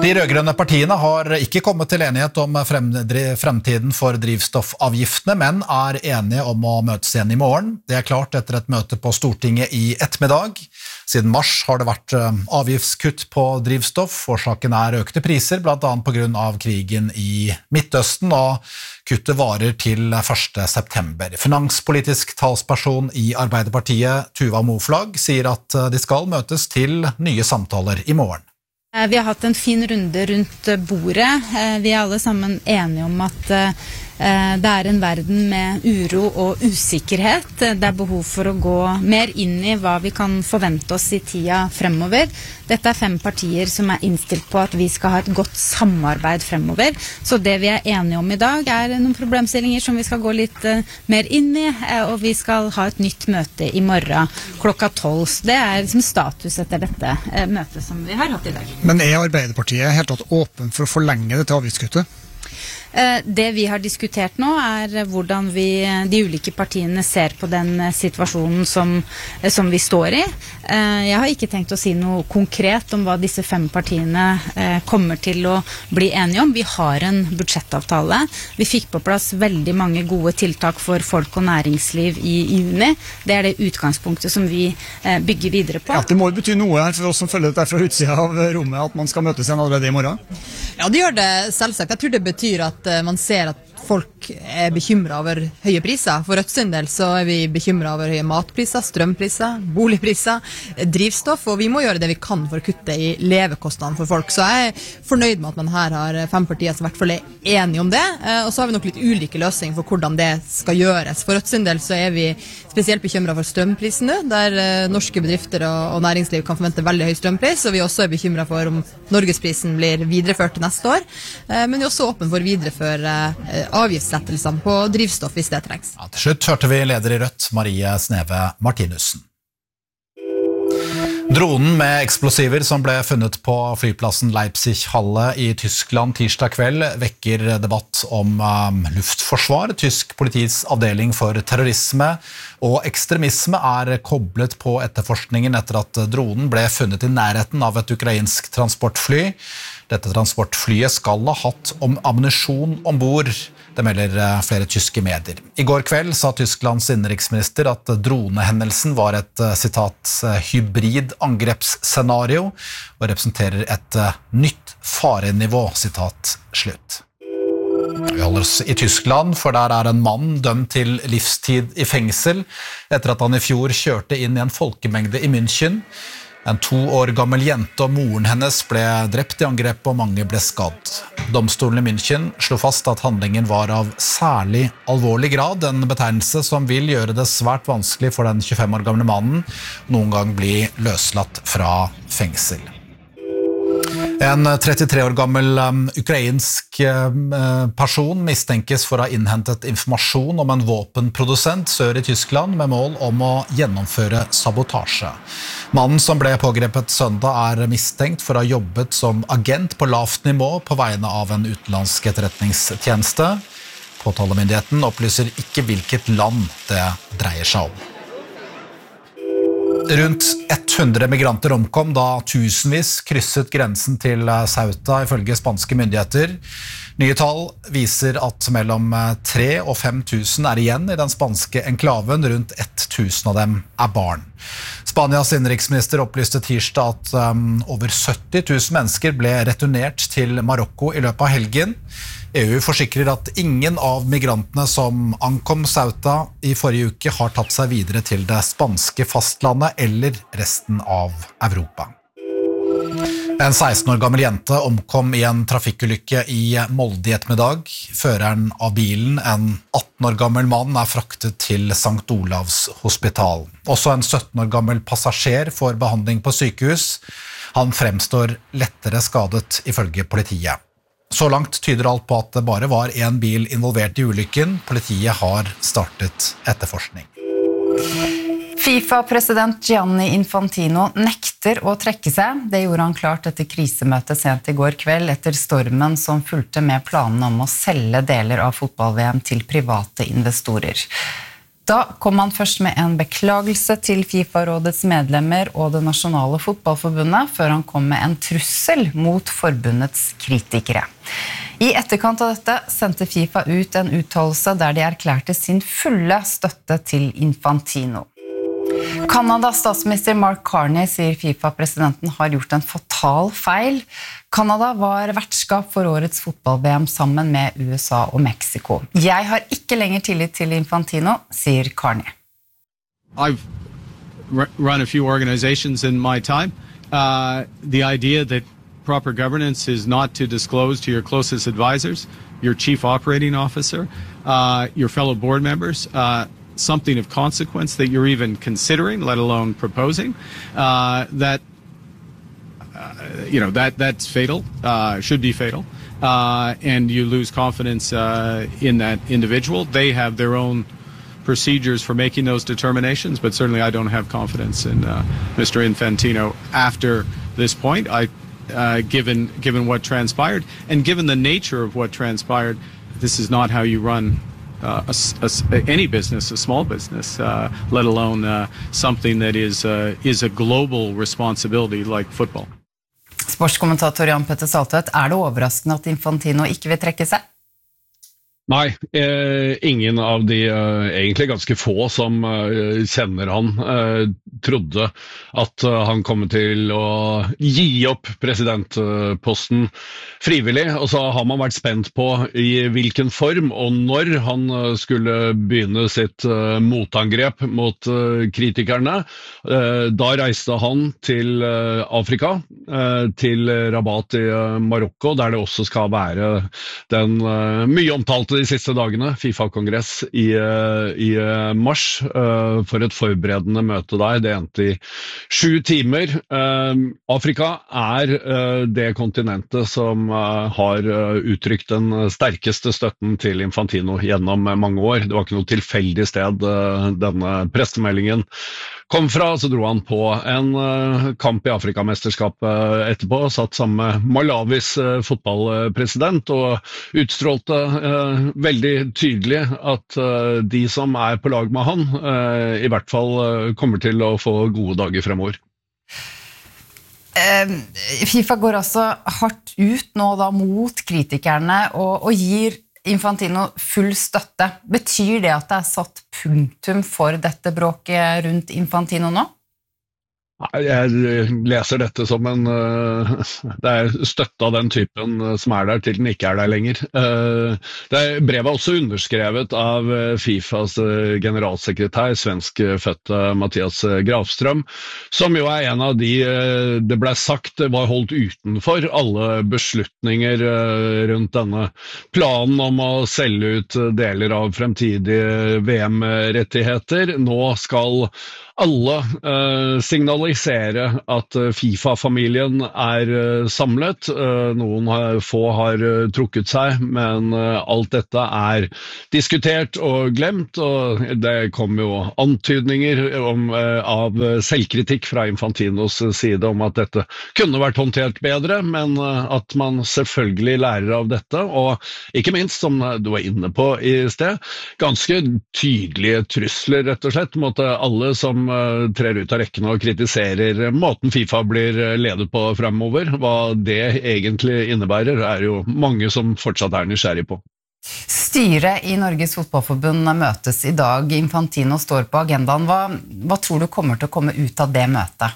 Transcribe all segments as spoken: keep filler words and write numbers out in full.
De rødgrønne partiene har ikke kommet til enighet om fremtiden for drivstoffavgiftene, men er enige om å møtes igjen i morgen. Det er klart etter et møte på Stortinget i ettermiddag. Siden mars har det vært avgiftskutt på drivstoff. Årsaken er økte priser, blant annet på grunn av krigen i Midtøsten, og kuttet varer til første september. Finanspolitisk talsperson i Arbeiderpartiet, Tuva Moflag, sier at de skal møtes til nye samtaler i morgen. Vi har hatt en fin runde rundt bordet. Vi er alle sammen enige om at det er en verden med uro og usikkerhet. Det er behov for å gå mer inn i hva vi kan forvente oss i tida fremover. Dette er fem partier som er innstilt på at vi skal ha et godt samarbeid fremover. Så det vi er enige om i dag er noen problemstillinger som vi skal gå litt mer inn i, og vi skal ha et nytt møte i morgen klokka tolv. Det er liksom status etter dette møtet som vi har hatt i dag. Men er Arbeiderpartiet helt tatt åpen for å forlenge dette avgiftskuttet? Det vi har diskutert nå er hvordan vi, de ulike partiene ser på den situasjonen som, som vi står i. Jeg har ikke tenkt å si noe konkret om hva disse fem partiene kommer til å bli enige om. Vi har en budsjettavtale. Vi fikk på plass veldig mange gode tiltak for folk og næringsliv i juni. Det er det utgangspunktet som vi bygger videre på. Ja, det må bety noe her for oss som følger dette fra utsida av rommet, at man skal møtes igjen allerede i morgen? Ja, det gjør det selvsagt. Jeg tror det betyr at man ser at folk er bekymret over høye priser. For Rødt sin del så er vi bekymret over høye matpriser, strømpriser, boligpriser, drivstoff, og vi må gjøre det vi kan for å kutte i levekostnadene for folk. Så jeg er fornøyd med at man her har fem partier som i hvert fall er enige om det, og så har vi nok litt ulike løsninger for hvordan det skal gjøres. For Rødt sin del så er vi spesielt bekymret for strømprisen nå, der norske bedrifter og næringsliv kan forvente veldig høy strømpris, og vi også er bekymret for om Norgesprisen blir videreført til neste år, men vi er også åpne for å videreføre avgiftslettelsene på drivstoff hvis det trengs. Ja, til slutt hørte vi leder i Rødt, Marie Sneve Martinussen. Dronen med eksplosiver som ble funnet på flyplassen Leipzig-Halle i Tyskland tirsdag kveld vekker debatt om um, luftforsvar. Tysk politis avdeling for terrorisme og ekstremisme er koblet på etterforskningen etter at dronen ble funnet i nærheten av et ukrainsk transportfly. Dette transportflyet skal ha hatt om ammunisjon ombord. Det melder flere tyske medier. I går kveld sa Tysklands innenriksminister at dronehendelsen var et sitat, hybrid angrepsscenario og representerer et nytt farenivå, sitat slutt. Vi holder oss i Tyskland, for der er en mann dømt til livstid i fengsel etter at han i fjor kjørte inn i en folkemengde i München. En to år gammel jente og moren hennes ble drept i angrep og mange ble skadd. Domstolen i München slo fast at handlingen var av særlig alvorlig grad, en betegnelse som vil gjøre det svært vanskelig for den tjuefem år gamle mannen noen gang bli løslatt fra fengsel. En trettitre år gammel um, ukrainsk uh, person mistenkes for å ha innhentet informasjon om en våpenprodusent sør i Tyskland med mål om å gjennomføre sabotasje. Mannen som ble pågrepet søndag er mistenkt for å ha jobbet som agent på lavt nivå på vegne av en utenlandsk etterretningstjeneste. Påtalemyndigheten opplyser ikke hvilket land det dreier seg om. Rundt hundre migranter omkom da tusenvis krysset grensen til Ceuta ifølge spanske myndigheter. Nye tall viser at mellom tre og fem tusen er igjen i den spanske enklaven, rundt tusen av dem er barn. Spanias innenriksminister opplyste tirsdag at um, over sytti tusen mennesker ble returnert til Marokko i løpet av helgen. E U forsikrer at ingen av migrantene som ankom Ceuta i forrige uke har tatt seg videre til det spanske fastlandet eller resten av Europa. En seksten år gammel jente omkom i en trafikkulykke i Molde i ettermiddag. Føreren av bilen, en atten år gammel mann, er fraktet til Sankt Olavs hospital. Også en sytten år gammel passasjer får behandling på sykehus. Han fremstår lettere skadet ifølge politiet. Så langt tyder alt på at det bare var en bil involvert i ulykken. Politiet har startet etterforskning. FIFA-president Gianni Infantino nekter å trekke seg. Det gjorde han klart etter krisemøtet sent i går kveld, etter stormen som fulgte med planene om å selge deler av fotball-V M til private investorer. Da kom han først med en beklagelse til FIFA-rådets medlemmer og det nasjonale fotballforbundet, før han kom med en trussel mot forbundets kritikere. I etterkant av dette sendte FIFA ut en uttalelse der de erklærte sin fulle støtte til Infantino. Kanadas statsminister Mark Carney sier FIFA-presidenten har gjort en fatal feil. Kanada var vertskap for årets fotball-V M sammen med U S A og Mexico. Jeg har ikke lenger tillit til Infantino, sier Carney. I've run a few organizations in my time. Uh, the idea that proper governance is not to disclose to your closest advisors, your chief operating officer, uh, your fellow board members, uh, something of consequence that you're even considering, let alone proposing, uh, that, uh, you know, that that's fatal, uh, should be fatal, uh, and you lose confidence uh, in that individual. They have their own procedures for making those determinations, but certainly I don't have confidence in uh, Mister Infantino after this point. I, uh, given given what transpired, and given the nature of what transpired, this is not how you run Uh, a, a, any business, a small business, uh, let alone uh, something that is, uh, is a global responsibility like football. Sportskommentator Jan Petter Saltvedt, er det overraskende at Infantino ikke vil trekke seg? Nei, eh, ingen av de eh, egentlig ganske få som eh, kjenner han eh, trodde at eh, han kom til å gi opp presidentposten frivillig, og så har man vært spent på i hvilken form og når han eh, skulle begynne sitt eh, motangrep mot eh, kritikerne. Eh, da reiste han til eh, Afrika, eh, til Rabat i eh, Marokko, der det også skal være den eh, mye omtalte de siste dagene, FIFA-kongress i, i mars, uh, for et forberedende møte der. Det endte i sju timer. Uh, Afrika er uh, det kontinentet som uh, har uttrykt den sterkeste støtten til Infantino gjennom mange år. Det var ikke noe tilfeldig sted uh, denne pressemeldingen kom fra, så dro han på en uh, kamp i Afrikamesterskapet etterpå, satt sammen med Malawis uh, fotballpresident og utstrålte uh, veldig tydelig at uh, de som er på lag med han, uh, i hvert fall uh, kommer til å få gode dager fremover. Uh, FIFA går altså hardt ut nå da mot kritikerne og, og gir Infantino full støtte. Betyr det at det er satt punktum for dette bråket rundt Infantino nå? Jeg leser dette som en det er støtte av den typen som er der til den ikke er der lenger. Det er brevet også underskrevet av FIFAs generalsekretær, svenskfødte Mattias Grafström, som jo er en av de det ble sagt var holdt utenfor alle beslutninger rundt denne planen om å selge ut deler av fremtidige V M-rettigheter. Nå skal alle uh, signalisere at uh, FIFA-familien er uh, samlet. Uh, noen har, få har uh, trukket seg, men uh, alt dette er diskutert og glemt, og det kom jo antydninger om, uh, av selvkritikk fra Infantinos side om at dette kunne vært håndtert bedre, men uh, at man selvfølgelig lærer av dette, og ikke minst, som du var inne på i sted, ganske tydelige trusler, rett og slett, mot uh, alle som trer ut av rekken og kritiserer måten FIFA blir ledet på fremover. Hva det egentlig innebærer, er jo mange som fortsatt er nysgjerrig på. Styret i Norges Fotballforbund møtes i dag. Infantino står på agendaen. Hva, hva tror du kommer til å komme ut av det møtet?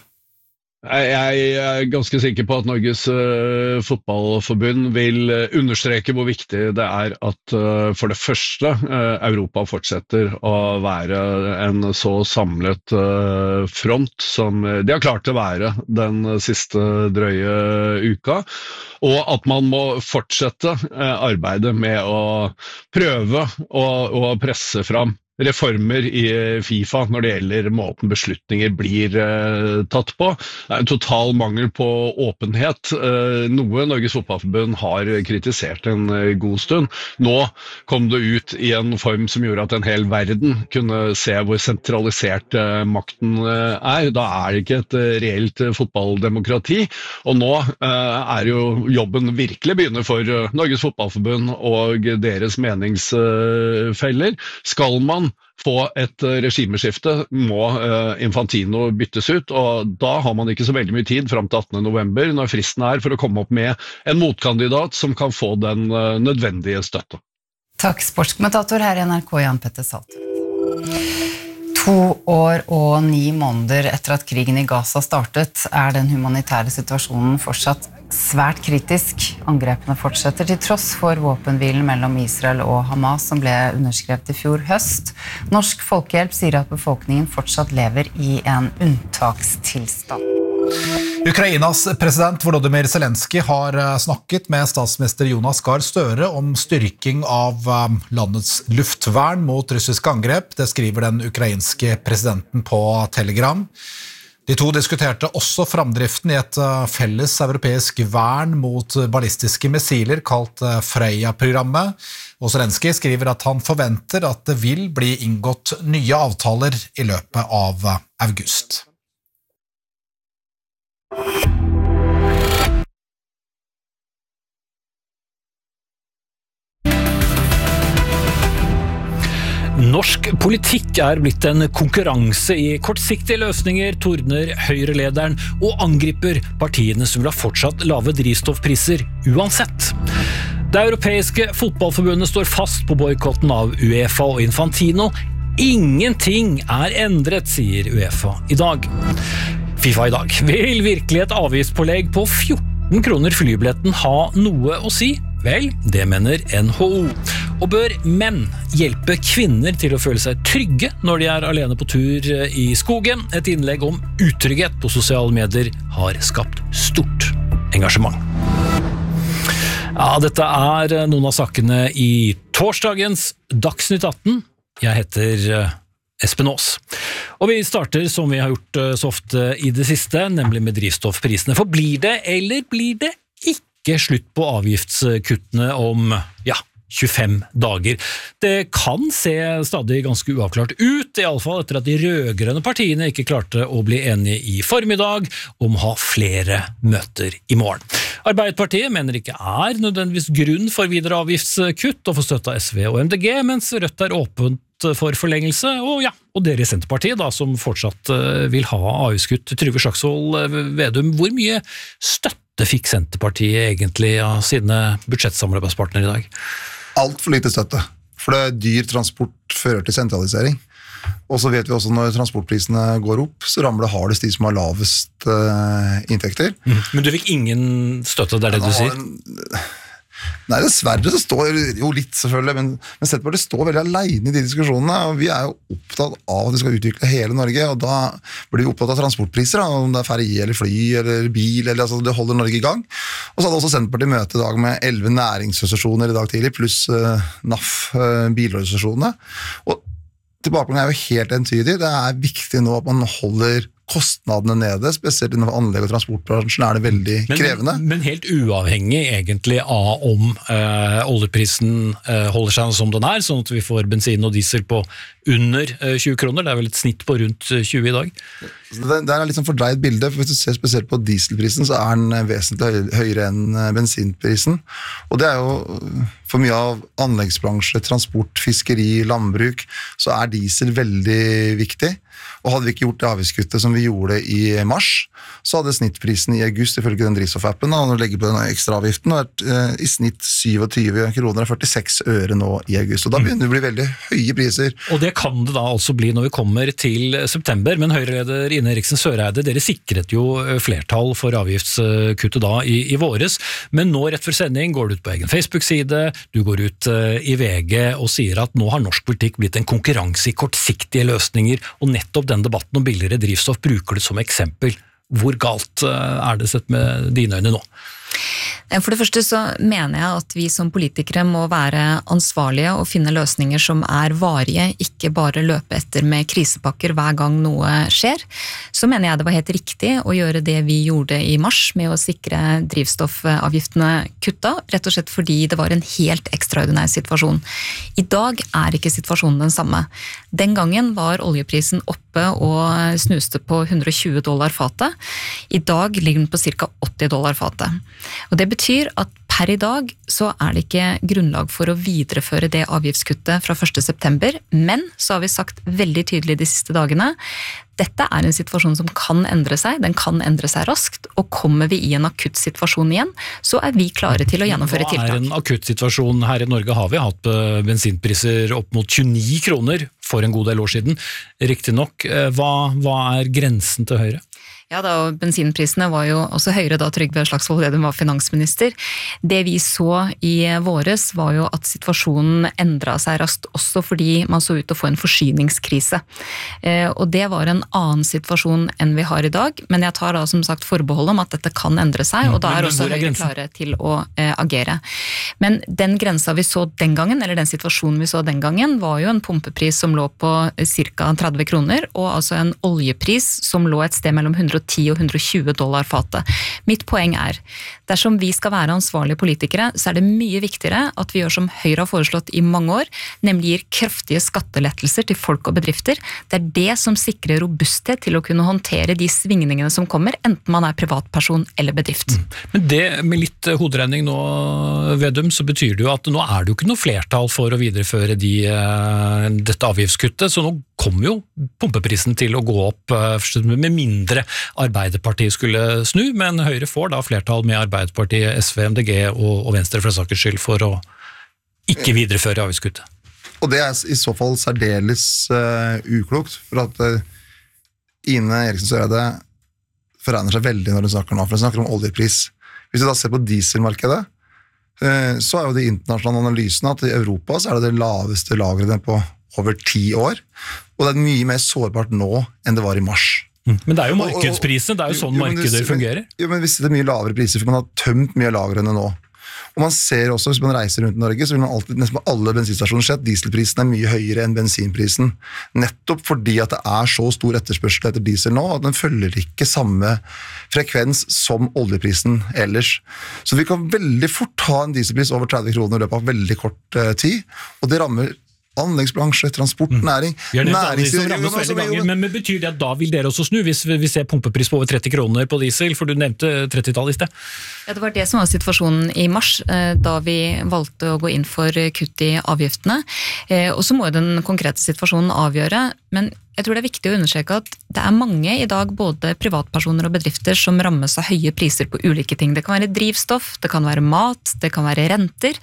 Jeg er ganske sikker på at Norges uh, fotballforbund vil uh, understreke hvor viktig det er at uh, for det første uh, Europa fortsetter å være en så samlet uh, front som de har klart å være den siste drøye uka, og at man må fortsette uh, arbeidet med å prøve å, å presse fram reformer i FIFA når det gjelder måten beslutninger blir eh, tatt på. Det er en total mangel på åpenhet, eh, noe Norges Fotballforbund har kritisert en eh, god stund. Nå kom det ut i en form som gjorde at en hel verden kunne se hvor sentralisert eh, makten eh, er. Da er det ikke et eh, reelt eh, fotballdemokrati, og nå eh, er jo jobben virkelig begynner for eh, Norges Fotballforbund og deres meningsfeller. Skal man man få et regimeskifte, må Infantino byttes ut, og da har man ikke så veldig mye tid frem til attende november, når fristen er for å komme opp med en motkandidat som kan få den nødvendige støtte. Takk, sportskommentator her i N R K, Jan Petter Salter. To år og ni måneder etter at krigen i Gaza startet, er den humanitære situasjonen fortsatt svært kritisk. Angrepene fortsetter til tross for våpenhvilen mellom Israel og Hamas som ble underskrevet i fjor høst. Norsk Folkehjelp sier at befolkningen fortsatt lever i en unntakstilstand. Ukrainas president Volodymyr Zelensky har snakket med statsminister Jonas Gahr Støre om styrking av landets luftvern mot russiske angrep. Det skriver den ukrainske presidenten på Telegram. De to diskuterte også framdriften i et felles europeisk vern mot ballistiske missiler kalt Freya-programmet. Og Zelensky skriver at han forventer at det vil bli inngått nye avtaler i løpet av august. Norsk politikk er blitt en konkurranse i kortsiktige løsninger, tordner Høyre-lederen og angriper partiene som vil ha fortsatt lave drivstoffpriser uansett. Det europeiske fotballforbundet står fast på boykotten av UEFA og Infantino. Ingenting er endret, sier UEFA i dag. FIFA i dag vil virkelig et avgiftspålegg på fjorten kroner flybilletten ha noe å si? Vel, det mener N H O. Og bør menn hjelpe kvinner til å føle seg trygge når de er alene på tur i skogen? Et innlegg om utrygghet på sosiale medier har skapt stort engasjement. Ja, dette er noen av sakene i torsdagens Dagsnytt atten. Jeg heter Espen Aas. Og vi starter som vi har gjort så ofte i det siste, nemlig med drivstoffprisene. For blir det, eller blir det ikke slutt på avgiftskuttene om, ja, tjuefem dager. Det kan se stadig ganske uavklart ut, i alle fall etter at de rødgrønne partiene ikke klarte å bli enige i formiddag om å ha flere møter i morgen. Arbeiderpartiet mener ikke er nødvendigvis grunn for videre avgiftskutt og får støtte av S V og M D G, mens Rødt er åpent for forlengelse, og ja, og dere i Senterpartiet da, som fortsatt vil ha avgiftskutt. Trygve Slagsvold Vedum, hvor mye støtte fikk Senterpartiet egentlig av sine budsjettsamarbeidspartnere i dag? Alt for lite støtte, for det er dyr transport fører til sentralisering. Og så vet vi også når transportprisene går opp, så ramler det hardest de som har lavest uh, inntekter. Mm. Men du fikk ingen støtte, det er det du sier? En, nei, dessverre så står jo litt selvfølgelig, men, men Senterpartiet står veldig alene i de diskusjonene, og vi er jo opptatt av at vi skal utvikle hele Norge, og da blir vi opptatt av transportpriser, da, om det er ferje eller fly eller bil, eller, altså, det holder Norge i gang. Og så hadde også Senterpartiet møte i dag med elleve næringsorganisasjoner i dag tidlig, pluss uh, N A F, uh, bilorganisasjonene. Og tilbakemeldingen er jo helt entydig. Det er viktig nå at man holder kostnadene nede, spesielt innenfor anlegg- og transportbransjen er det veldig men, krevende. Men helt uavhengig egentlig av om eh, oljeprisen eh, holder seg som den er, sånn at vi får bensin og diesel på under eh, tjue kroner, det er vel et snitt på rundt tjue i dag? Det, det er litt sånn fordreid bilde, for hvis du ser spesielt på dieselprisen, så er den vesentlig høyere enn bensinprisen. Og det er jo for mye av anleggsbransje, transport, fiskeri, landbruk, så er diesel veldig viktig. Og hadde vi ikke gjort det avgiftskuttet som vi gjorde i mars, så hadde snittprisen i august, ifølge den drivstoffappen, og når du legger på den ekstra avgiften, vært eh, i snitt syvogtyve kroner og førtiseks øre nå i august. Og da begynner det å bli veldig høye priser. Og det kan det da altså bli når vi kommer til september, men Høyre-leder Ine Eriksen Søreide, dere sikret jo flertall for avgiftskuttet da i, i våres, men nå rett før sending går du ut på egen Facebook-side, du går ut uh, i V G og sier at nå har norsk politikk blitt en konkurranse i kortsiktige løsninger, og nettopp den debatten om billigere drivstoff bruker det som eksempel. Hvor galt uh, er det sett med dine øyne nå? For det første så mener jeg at vi som politikere må være ansvarlige og finne løsninger som er varige, ikke bare løpe etter med krisepakker hver gang noe skjer. Så mener jeg det var helt riktig å gjøre det vi gjorde i mars med å sikre drivstoffavgiftene kutta, rett og slett fordi det var en helt ekstraordinær situasjon. I dag er ikke situasjonen den samme. Den gangen var oljeprisen oppe og snuste på hundre og tjue dollar fatet. I dag ligger den på cirka åtti dollar fatet. Og det betyr at per i dag så er det ikke grunnlag for å videreføre det avgiftskuttet fra første september, men så har vi sagt veldig tydelig de siste dagene, dette er en situasjon som kan endre seg, den kan endre seg raskt, og kommer vi i en akutt situasjon igjen, så er vi klare til å gjennomføre tiltak. Hva er en akutt situasjon? Her i Norge har vi hatt bensinpriser opp mot tjueni kroner for en god del år siden. Riktig nok, hva, hva er grensen til Høyre? Ja, da, og bensinprisene var jo også høyere da Trygve Slagsvold Vedum var finansminister. Det vi så i våres var jo at situasjonen endret seg raskt, også fordi man så ut til å få en forsyningskrise. Eh, og det var en annen situasjon enn vi har i dag, men jeg tar da som sagt forbehold om at dette kan endre seg, og da er også Høyre klare til å eh, agere. Men den grensa vi så den gangen, eller den situasjonen vi så den gangen, var jo en pumpepris som lå på cirka tretti kroner, og altså en oljepris som lå et sted mellom hundre og ti og hundre og tjue dollar fatet. Mitt poeng er, dersom vi skal være ansvarlige politikere, så er det mye viktigere at vi gjør som Høyre har foreslått i mange år, nemlig gir kraftige skattelettelser til folk og bedrifter. Det er det som sikrer robusthet til å kunne håndtere de svingningene som kommer, enten man er privatperson eller bedrift. Men det med litt hoderegning nå, Vedum, så betyr det jo at nå er det jo ikke noe flertall for å videreføre de, dette avgiftskuttet, så nå kommer jo pumpeprisen til å gå opp med mindre Arbeiderpartiet skulle snu, men Høyre får da flertall med Arbeiderpartiet, S V, M D G og, og Venstre for sakens skyld for å ikke videreføre avgiftskuttet. Og det er i så fall særdeles uh, uklokt, for at uh, Ine Eriksen Søreide forregner seg veldig når hun snakker nå, for hun snakker om oljepris. Hvis vi da ser på dieselmarkedet, uh, så er jo de internasjonale analysene at i Europa så er det det laveste lagrene på over ti år, og det er mye mer sårbart nå enn det var i mars. Men det er jo markedsprisene, det er jo sånn jo, markeder det, fungerer. Jo, men hvis det er mye lavere priser, for man har tømt mye lagrene nå. Og man ser også, hvis man reiser rundt i Norge, så vil man alltid, nesten på alle bensinstasjoner se at dieselprisen er mye høyere enn bensinprisen. Nettopp fordi at det er så stor etterspørsel etter diesel nå, at den følger ikke samme frekvens som oljeprisen ellers. Så vi kan veldig fort ha en dieselpris over tretti kroner i løpet av veldig kort uh, tid, og det rammer anleggsbransje, transportnæring, mm. næringsliv. Men, men betyr det at da vil dere også snu, hvis vi ser pumpepris på over tretti kroner på diesel, for du nevnte trettitallet i sted? Ja, det var det som var situasjonen i mars, da vi valgte å gå inn for kutt i avgiftene. Og så må den konkrete situasjonen avgjøre, men jeg tror det er viktig å understreke at det er mange i dag, både privatpersoner og bedrifter, som rammes av høye priser på ulike ting. Det kan være drivstoff, det kan være mat, det kan være renter.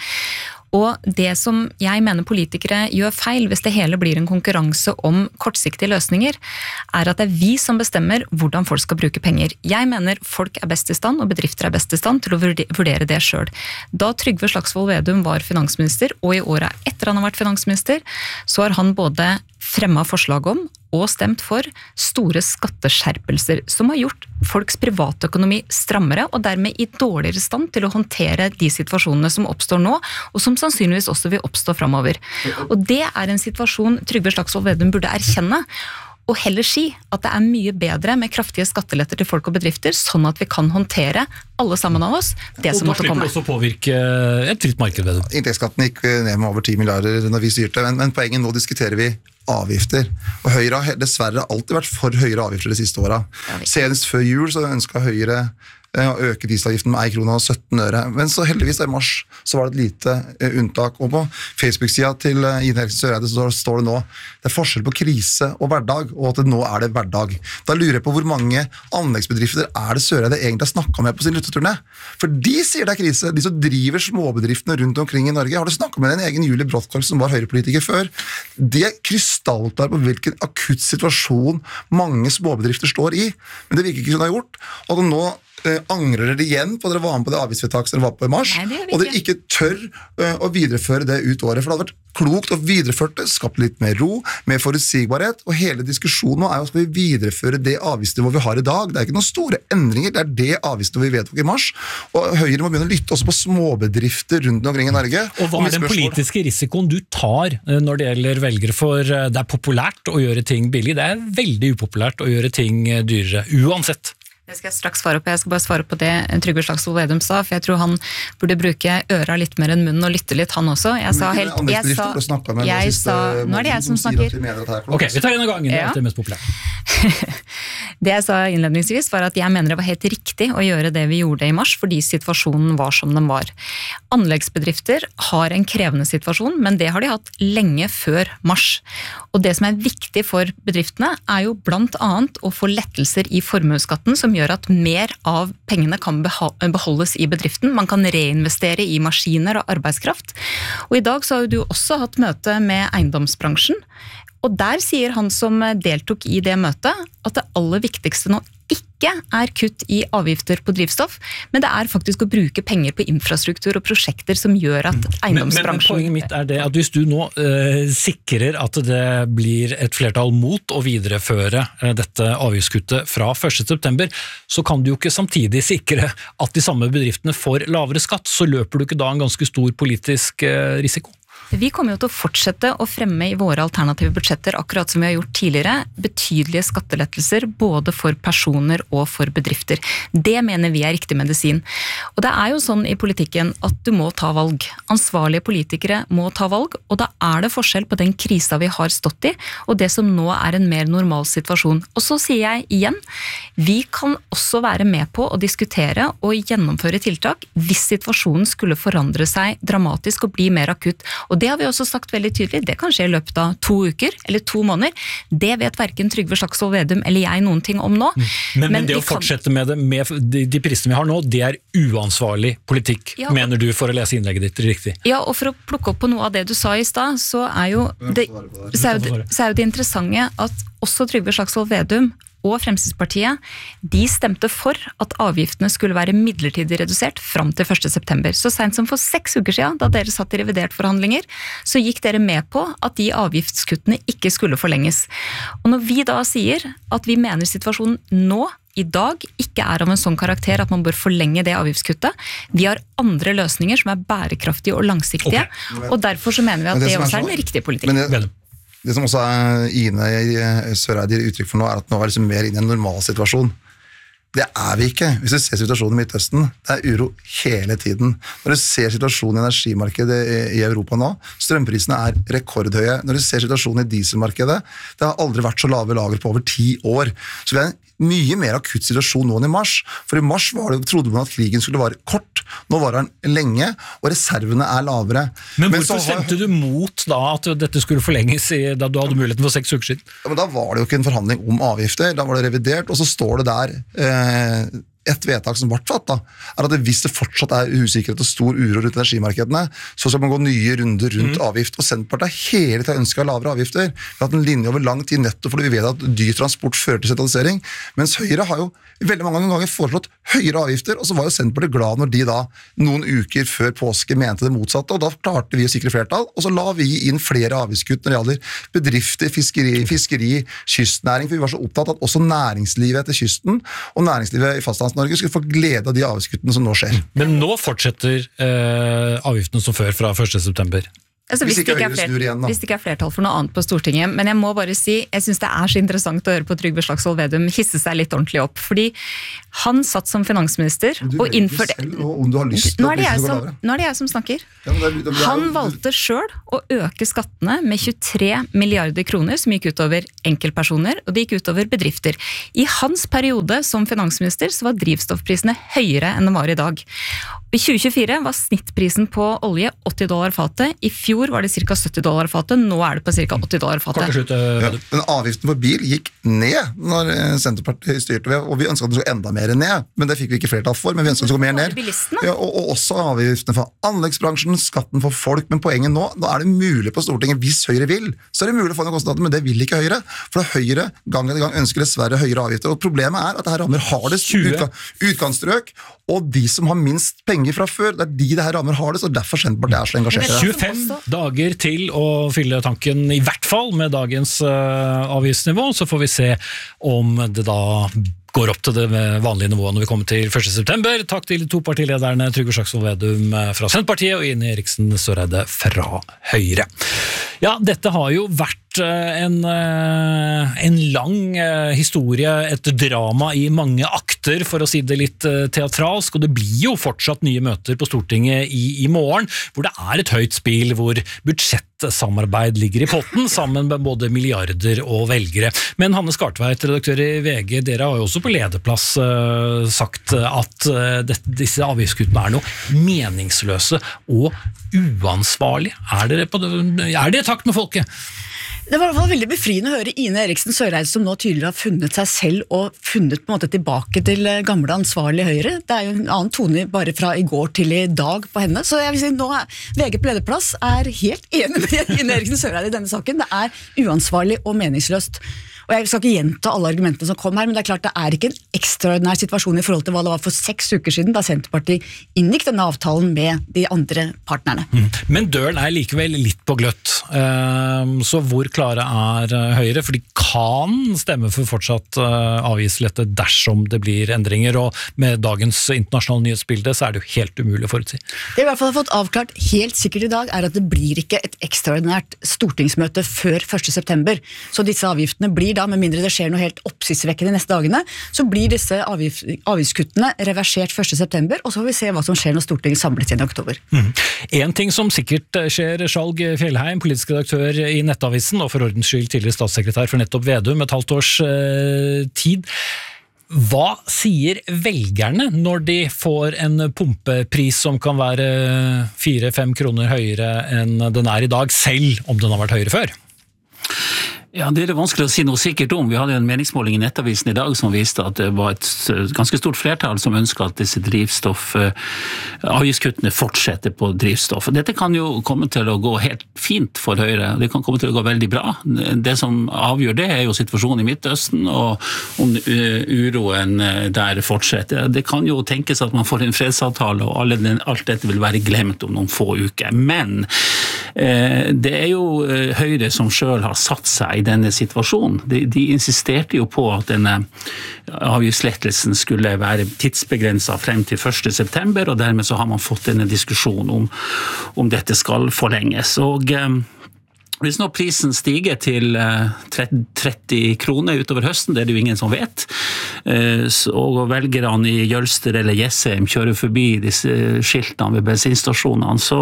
Og det som jeg mener politikere gjør feil hvis det hele blir en konkurranse om kortsiktige løsninger, er at det er vi som bestemmer hvordan folk skal bruke penger. Jeg mener folk er best i stand, og bedrifter er best i stand til å vurdere det selv. Da Trygve Slagsvold Vedum var finansminister, og i året etter han har vært finansminister, så har han både fremmet forslag om og stemt for store skatteskjerpelser som har gjort folks privatøkonomi strammere og dermed i dårligere stand til å håndtere de situasjonene som oppstår nå, og som sannsynligvis også vil oppstå fremover. Og det er en situasjon Trygve Slagsvold Vedum burde erkjenne, og heller si at det er mye bedre med kraftige skatteletter til folk og bedrifter, sånn at vi kan håndtere alle sammen av oss det som måtte komme. Og da slipper det også påvirke et fritt marked ved det. Inntektsskatten gikk ned med over ti milliarder når vi styrte, men, men poenget nå diskuterer vi avgifter. Og Høyre har dessverre alltid vært for høyere avgifter de siste åra. Senest før jul så ønsket Høyre å øke dieselavgiften med en krone og sytten øre. Men så heldigvis i mars så var det et lite uh, unntak. Og på Facebook-sida til uh, Ine Eriksen Søreide så står det nå det er forskjell på krise og hverdag, og at det nå er det hverdag. Da lurer jeg på hvor mange anleggsbedrifter er det Søreide egentlig har snakket med på sin lytteturné? For de sier det er krise. De som driver småbedriftene rundt omkring i Norge. Har du snakket med en egen Julie Brottkorp som var høyrepolitiker før? De er krystallklare på hvilken akutt situasjon mange småbedrifter står i. Men det virker ikke som det har gjort. Og nå Uh, angrer dere igjen på at dere var med på det avgiftsvedtak som dere var på i mars, Nei, og dere ikke tør uh, å videreføre det ut året, for det hadde vært klokt å videreføre det, skapt litt mer ro, mer forutsigbarhet, og hele diskusjonen nå er jo skal vi videreføre det avgiftsnivået vi har i dag. Det er ikke noen store endringer, det er det avgiftsnivået vi vedtok i mars, og Høyre må begynne å lytte også på småbedrifter rundt omkring i Norge. Og hva er den politiske risikoen du tar når det gjelder velgere, for det er populært å gjøre ting billig, det er veldig upopulært å gjøre ting dyrere, uansett? Det skal jeg straks svare på. Jeg skal bare svare på det Trygve Slagsvold Vedum sa, for jeg tror han burde bruke øra litt mer enn munnen og lytte litt han også. Jeg sa helt... Jeg sa, jeg sa nå er det jeg som snakker. Ok, vi tar en av gangen, det er det mest populære. Det jeg sa innledningsvis var at jeg mener det var helt riktig å gjøre det vi gjorde i mars, fordi situasjonen var som den var. Anleggsbedrifter har en krevende situasjon, men det har de hatt lenge før mars. Og det som er viktig for bedriftene er jo blant annet å få lettelser i formuesskatten, som gjør at mer av pengene kan beholdes i bedriften. Man kan reinvestere i maskiner og arbeidskraft. Og i dag så har jo du også hatt møte med eiendomsbransjen, og der sier han som deltok i det møtet at det aller viktigste nå ikke er kutt i avgifter på drivstoff, men det er faktisk å bruke penger på infrastruktur og prosjekter som gjør at eiendomsbransjen... Men, men poenget mitt er det at hvis du nå uh, sikrer at det blir et flertall mot å videreføre uh, dette avgiftskuttet fra første september, så kan du jo ikke samtidig sikre at de samme bedriftene får lavere skatt, så løper du ikke da en ganske stor politisk uh, risiko. Vi kommer jo til å fortsette å fremme i våre alternative budsjetter, akkurat som vi har gjort tidligere, betydelige skattelettelser både for personer og for bedrifter. Det mener vi er riktig medisin. Og det er jo sånn i politikken at du må ta valg. Ansvarlige politikere må ta valg, og da er det forskjell på den krisa vi har stått i, og det som nå er en mer normal situasjon. Og så sier jeg igjen, vi kan også være med på å diskutere og gjennomføre tiltak hvis situasjonen skulle forandre seg dramatisk og bli mer akutt. Og det har vi også sagt veldig tydelig, det kan skje i løpet av to uker eller to måneder. Det vet hverken Trygve Slagsvold Vedum eller jeg noen ting om nå. Men, men, men det å fortsette kan... med det, med de, de prisene vi har nå, det er uansvarlig politikk, ja, mener du, for å lese innlegget ditt riktig? Ja, og for å plukke opp på noe av det du sa i stad, så er jo det, så er jo det, så er jo det interessante at også Trygve Slagsvold Vedum og Fremskrittspartiet, de stemte for at avgiftene skulle være midlertidig redusert fram til første september. Så sent som for seks uker siden, da dere satt i revidert forhandlinger, så gikk dere med på at de avgiftskuttene ikke skulle forlenges. Og når vi da sier at vi mener situasjonen nå, i dag, ikke er av en sånn karakter at man bør forlenge det avgiftskuttet, vi har andre løsninger som er bærekraftige og langsiktige, okay. Og derfor så mener vi at det, det også er den riktige politikken. Det, det som også er Ine Søreide gir uttrykk for nå, er at nå er liksom mer inn i en normal situasjon. Det er vi ikke. Hvis du ser situasjonen i Midtøsten, det er uro hele tiden. Når du ser situasjonen i energimarkedet i Europa nå, strømprisene er rekordhøye. Når du ser situasjonen i dieselmarkedet, det har aldri vært så lave lager på over ti år. Så vi er en mye mer akutt situasjon nå enn i mars. For i mars var det, trodde man at krigen skulle være kort, nå var den lenge, og reservene er lavere. Men, men hvorfor har... stemte du mot da at dette skulle forlenges i, da du hadde muligheten for seks uker siden? Ja, men da var det jo ikke en forhandling om avgifter, da var det revidert, og så står det der... Eh, et vedtak som ble fatt da, er at hvis det fortsatt er usikkerhet og stor uro rundt energimarkedene, så skal man gå nye runder rundt mm. avgift, og Senterpartiet har hele tiden ønsket lavere avgifter. Vi har hatt en linje over lang tid nettopp fordi vi vet at dyr transport fører til sentralisering, mens Høyre har jo veldig mange ganger foreslått høyere avgifter, og så var jo Senterpartiet glad når de da noen uker før påske mente det motsatte, og da klarte vi å sikre flertall, og så la vi inn flere avgiftskutt når det gjelder bedrifter, fiskeri, fiskeri, kystnæring, for vi var så opptatt at også næringslivet etter kysten og næringslivet i Fastlands-Norge skulle få glede av de avgiftskuttene som nå skjer. Men nå fortsetter eh, avgiftene som før fra første september. Altså, hvis, hvis, det ikke flertall, igjen, hvis det ikke er flertall for noe annet på Stortinget, men jeg må bare si, jeg synes det er så interessant å høre på Trygve Slagsvold Vedum hisse seg litt ordentlig opp, fordi han satt som finansminister og innførte... Om du har lyst til nå, er det jeg som, nå er det jeg som snakker. Ja, det er, det er, han valgte selv å øke skattene med tjuetre milliarder kroner, som gikk utover enkeltpersoner, og det gikk utover bedrifter. I hans periode som finansminister så var drivstoffprisene høyere enn de var i dag. I tjue tjuefire var snittprisen på olje åtti dollar fatet, i fjor var det ca. sytti dollar fatet, nå er det på ca. åtti dollar fatet. Slutt, uh, ja, men avgiften for bil gikk ned når Senterpartiet styrte, og vi ønsket at den skulle enda mer ned, men det fikk vi ikke flertall for, men vi ønsket at den skulle mer ned. Ja, og, og også avgiftene for anleggsbransjen, skatten for folk, men poenget nå, nå er det mulig på Stortinget, hvis Høyre vil, så er det mulig å få noen kostnader, men det vil ikke Høyre, for Høyre gang etter gang ønsker dessverre høyere avgifter, og problemet er at det her rammer hardest utkantstrøk, og de som har minst penger fra før, det er de det her rammer hardest, og derfor Senterpartiet er så engasjert. tjuefem dager til å fylle tanken, i hvert fall med dagens uh, avgiftsnivå, så får vi se om det da går opp til det vanlige nivået når vi kommer til første september. Takk til de to partilederne Trygve Slagsvold Vedum fra Senterpartiet og Ine Eriksen Søreide fra Høyre. Ja, dette har jo vært vært en, en lang historie, et drama i mange akter, for å si det litt teatralsk, og det blir jo fortsatt nye møter på Stortinget i, i morgen, hvor det er et høyt spill, hvor budsjettsamarbeid ligger i potten, sammen med både milliarder og velgere. Men Hanne Skartveit, redaktør i V G, dere har jo også på lederplass uh, sagt at uh, dette, disse avgiftskuttene er noe meningsløse og uansvarlige. Er dere, på, er dere i takt med folket? Det var i hvert fall veldig befriende å høre Ine Eriksen Søreide, som nå tydeligere har funnet seg selv og funnet på en måte tilbake til gamle ansvarlige Høyre. Det er jo en annen tone bare fra i går til i dag på henne. Så jeg vil si nå er V G på lederplass er helt enig med Ine Eriksen Søreide i denne saken. Det er uansvarlig og meningsløst. Og jeg skal ikke gjenta alle argumentene som kom her, men det er klart det er ikke en ekstraordinær situasjon i forhold til hva det var for seks uker siden, da Senterpartiet inngikk denne avtalen med de andre partnerne. Mm. Men døren er likevel litt på gløtt. Så hvor klare er Høyre? For de kan stemme for fortsatt avgiftslette dersom det blir endringer, og med dagens internasjonale nyhetsbilde så er det jo helt umulig å forutsi. Det vi i hvert fall har fått avklart helt sikkert i dag er at det blir ikke et ekstraordinært stortingsmøte før første september. Så disse avgiftene blir da, med mindre det skjer noe helt oppsiktsvekkende de neste dagene, så blir disse avgift, avgiftskuttene reversert første september, og så får vi se hva som skjer når Stortinget samles igjen i oktober. Mm. En ting som sikkert skjer, Skjalg Fjellheim, politisk redaktør i Nettavisen, og for ordens skyld tidligere statssekretær for nettopp Vedum, et halvt års eh, tid. Hva sier velgerne når de får en pumpepris som kan være fire-fem kroner høyere enn den er i dag, selv om den har vært høyere før? Ja, det er det vanskelig å si noe sikkert om. Vi hadde en meningsmåling i Nettavisen i dag som viste at det var et ganske stort flertall som ønsket at disse drivstoff, avgiftskuttene fortsetter på drivstoff. Dette kan jo komme til å gå helt fint for Høyre. Det kan komme til å gå veldig bra. Det som avgjør det er jo situasjonen i Midtøsten, og om uroen der fortsetter. Det kan jo tenkes at man får en fredsavtale, og alle den, alt dette vil være glemt om noen få uker. Men eh, det er jo Høyre som selv har satt seg i denne situasjonen. De, de insisterte jo på at denne avgiftslettelsen skulle være tidsbegrenset frem til første september, og dermed så har man fått denne diskusjonen om, om dette skal forlenges. Og eh, hvis nå prisen stiger til tretti kroner utover høsten, det er det jo ingen som vet, og velgerne i Jølster eller Jessheim kjører forbi disse skiltene ved bensinstasjonene, så,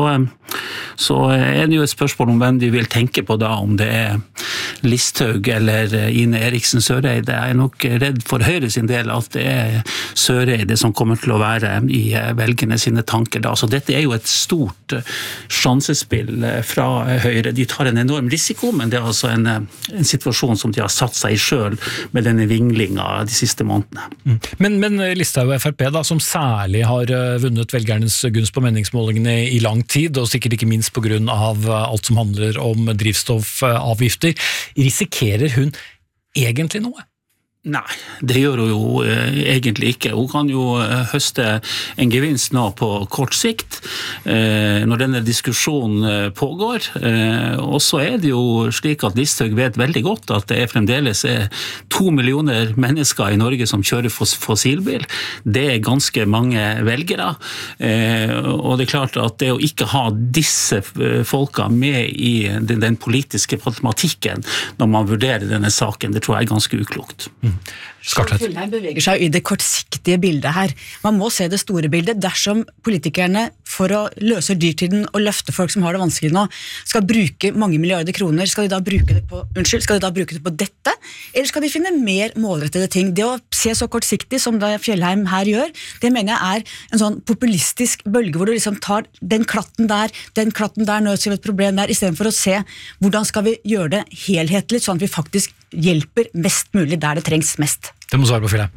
så er det jo et spørsmål om hvem de vil tenke på da, om det er Listhaug eller Ine Eriksen Søreide. Jeg er nok redd for Høyre sin del at det er Søreide som kommer til å være i velgerne sine tanker da. Så dette er jo et stort sjansespill fra Høyre. De tar en enorm risiko, men det er altså en, en situasjon som de har satt seg i selv med denne vinglinga de siste månedene. Mm. Men, men Listhaug og F R P da, som særlig har vunnet velgernes gunst på meningsmålingene i lang tid, og sikkert ikke minst på grunn av alt som handler om drivstoffavgifter, risikerer hun egentlig noe? Nei, det gjør hun jo eh, egentlig ikke. Hun kan jo eh, høste en gevinst nå på kort sikt, eh, når denne diskusjonen eh, pågår. Eh, og så er det jo slik at Listhaug vet veldig godt at det er fremdeles er to millioner mennesker i Norge som kjører fos fossilbil. Det er ganske mange velgere. Eh, og det er klart at det å ikke ha disse folka med i den, den politiske problematikken når man vurderer denne saken, det tror jeg er ganske uklokt. Mm. Fjellheim beveger seg i det kortsiktige bildet her. Man må se det store bildet. Dersom politikerne for å løse dyrtiden og løfte folk som har det vanskelig nå, skal bruke mange milliarder kroner, skal de da bruke det på, unnskyld, skal de da bruke det på dette? Eller skal de finne mer målrettede ting? Det å se så kortsiktig som det Fjellheim her gjør, det mener jeg er en sånn populistisk bølge, hvor du liksom tar den klatten der, den klatten der, nødser et problem der, i stedet for å se hvordan skal vi gjøre det helhetlig, sånn at vi faktisk hjelper mest mulig der det trengs mest. Det må svare på Fjellheim.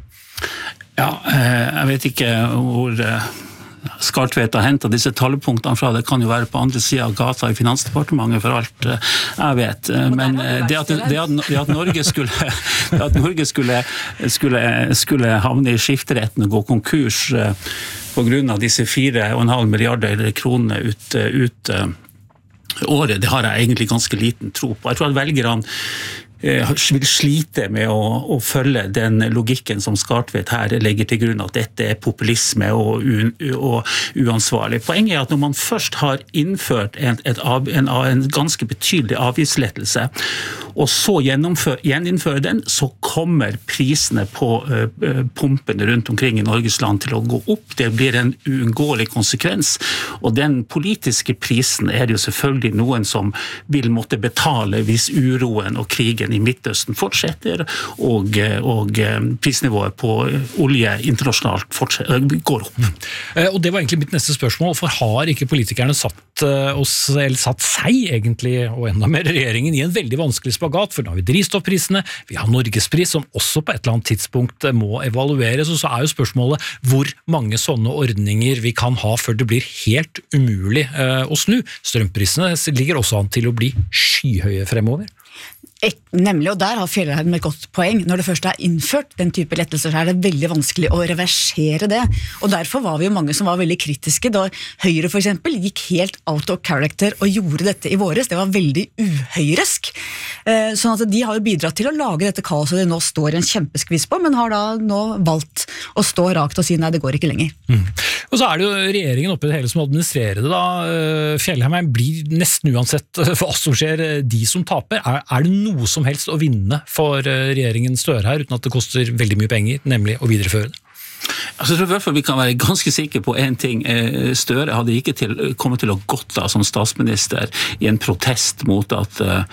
Ja, jeg vet ikke hvor Skartveit har hentet disse talepunktene fra. Det kan jo være på andre siden av gata i Finansdepartementet for alt jeg vet. Men det at, det at, det at Norge, skulle, det at Norge skulle, skulle, skulle havne i skifteretten og gå konkurs på grunn av disse fire og en halv milliarder kroner ut, ut året, det har jeg egentlig ganske liten tro på. Jeg tror at velgerne vil slite med å, å følge den logikken som Skartveit her legger til grunn, at dette er populisme og, u, og uansvarlig. Poenget er at når man først har innført en, et, en, en ganske betydelig avgiftslettelse, og så gjeninnføre den, så kommer prisene på uh, pumpene rundt omkring i Norges land til å gå opp. Det blir en uunngåelig konsekvens, og den politiske prisen er det jo selvfølgelig noen som vil måtte betale hvis uroen og krigen i Midtøsten fortsetter, og, og prisnivået på olje internasjonalt fortsetter, går opp. Mm. Og det var egentlig mitt neste spørsmål, for har ikke politikerne satt oss, eller satt seg egentlig, og enda mer regjeringen, i en veldig vanskelig spagat, for nå har vi drivstoffprisene, vi har Norgespris, som også på et eller annet tidspunkt må evalueres, og så er jo spørsmålet hvor mange sånne ordninger vi kan ha før det blir helt umulig eh, å snu. Strømprisene ligger også an til å bli skyhøye fremover. Nemlig, og der har Fjellheim et godt poeng. Når det først er innført den type lettelser, så er det veldig vanskelig å reversere det. Og derfor var vi jo mange som var veldig kritiske da Høyre for eksempel gikk helt out of character og gjorde dette i våres. Det var veldig uhøyresk. Sånn at de har jo bidratt til å lage dette kaoset de nå står i en kjempeskviss på, men har da nå valgt å stå rakt og si nei, det går ikke lenger. Mm. Og så er det jo regjeringen oppe i det hele som administrerer det da. Fjellheim blir nesten uansett hva som skjer de som taper. Er, er det noe som helst å vinne for regjeringen Støre her, uten at det koster veldig mye penger, nemlig å videreføre det? Altså, jeg tror i hvert fall vi kan være ganske sikre på en ting. Støre hadde ikke til, kommet til å gått da som statsminister i en protest mot at uh,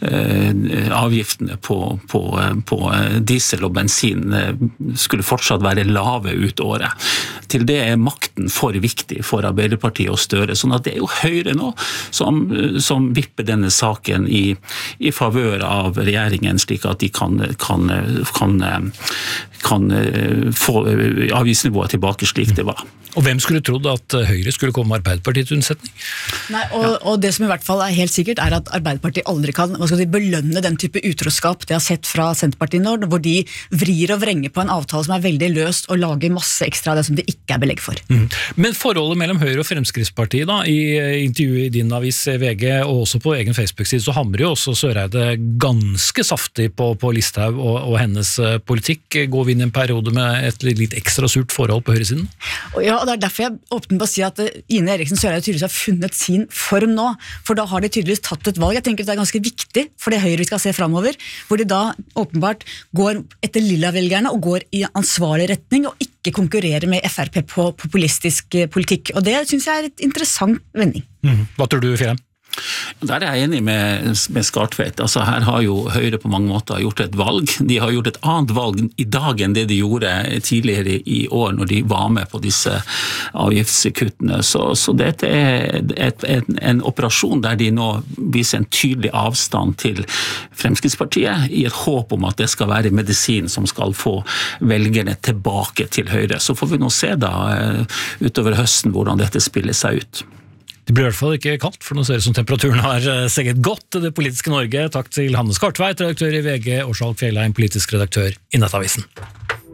avgiftene på, på, på diesel og bensin skulle fortsatt være lave ut året. Til det er makten for viktig for Arbeiderpartiet og Støre, sånn at det er jo Høyre nå som, som vipper denne saken i, i favør av regjeringen, slik at de kan, kan, kan, kan få avgiftsnivået tilbake slik det var. Og hvem skulle trodd at Høyre skulle komme med Arbeiderpartiet til unnsetning? Nei, og, ja. og det som i hvert fall er helt sikkert er at Arbeiderpartiet aldri kan hva skal de, belønne den type utroskap de har sett fra Senterpartiet nå, hvor de vrir og vrenger på en avtale som er veldig løst og lager masse ekstra av det som det ikke er belegg for. Mm. Men forholdet mellom Høyre og Fremskrittspartiet da, i intervjuet i din avis V G og også på egen Facebook-side, så hamrer jo også Søreide ganske saftig på, på Listhaug og, og hennes politikk. Går vi inn i en periode med et litt ekstra surt forhold på høyresiden? Ja, og det er derfor jeg åpner på å si at Ine Eriksen Søreide tydeligvis har funnet sin form nå, for da har de tydeligvis tatt et valg. Jeg tenker at det er ganske viktig for det Høyre vi skal se fremover, hvor de da åpenbart går etter lilla-velgerne og går i ansvarlig retning og ikke konkurrerer med F R P på populistisk politikk. Og det synes jeg er et interessant vending. Mm. Hva tror du, Fjellheim? Der er jeg enig med, med Skartvedt. Altså, her har jo Høyre på mange måter gjort et valg. De har gjort et annet valg i dag enn det de gjorde tidligere i år når de var med på disse avgiftskuttene. Så, så dette er et, et, en operasjon der de nå viser en tydelig avstand til Fremskrittspartiet i et håp om at det skal være medisin som skal få velgerne tilbake til Høyre. Så får vi nå se da utover høsten hvordan dette spiller seg ut. Det blir i hvert fall ikke kaldt, for nå ser det som temperaturen har seget godt det politiske Norge. Takk til Hanne Skartveit, redaktør i V G, og Skjalg Fjellheim, politisk redaktør i Nettavisen.